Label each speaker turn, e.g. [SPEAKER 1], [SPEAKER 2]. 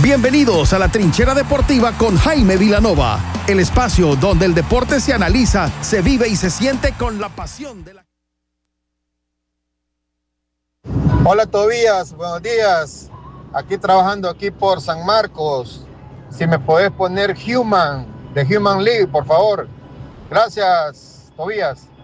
[SPEAKER 1] Bienvenidos a la Trinchera Deportiva con Jaime Vilanova, el espacio donde el deporte se analiza, se vive y se siente con la pasión de la...
[SPEAKER 2] Hola Tobías, buenos días. Aquí trabajando aquí por San Marcos. Si me podés poner Human, de Human League, por favor. Gracias, Tobías.